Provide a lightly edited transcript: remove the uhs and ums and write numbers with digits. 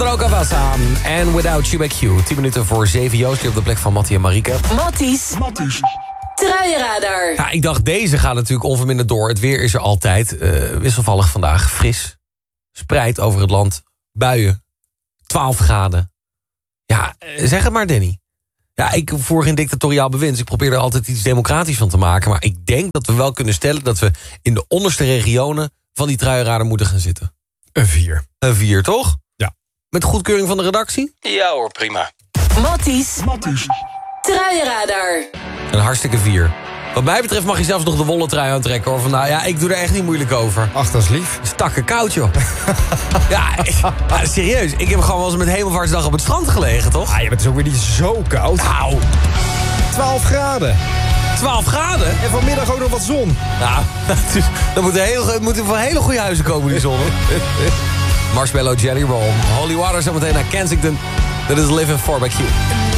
Sandro Cavazza en Without You by Q. 10 minuten voor 7. Joost hier op de plek van Mattie en Marieke. Matties. Truienradar. Ja, ik dacht, deze gaat natuurlijk onverminderd door. Het weer is er altijd. Wisselvallig vandaag. Fris. Spreid over het land. Buien. 12 graden. Ja, zeg het maar, Danny. Ja, ik voer geen dictatoriaal bewind. Dus ik probeer er altijd iets democratisch van te maken. Maar ik denk dat we wel kunnen stellen dat we in de onderste regionen van die truienradar moeten gaan zitten. Een 4. Een 4, toch? Ja. Met goedkeuring van de redactie? Ja hoor, prima. Matties. Truienradar. Een hartstikke 4. Wat mij betreft mag je zelfs nog de wollen trui aantrekken, hoor. Vandaag, ja, ik doe er echt niet moeilijk over. Ach, dat is lief. Stakken koud, joh. ja, serieus. Ik heb gewoon wel eens met Hemelvaartsdag op het strand gelegen, toch? Ah, ja, maar het is ook weer niet zo koud. Nou, 12 graden. 12 graden? En vanmiddag ook nog wat zon. Nou, dan moeten van hele goede huizen komen, die zon. Marshmallow Jelly Roll. Holy Water zometeen naar Kensington. Dat is Living 4 by Q.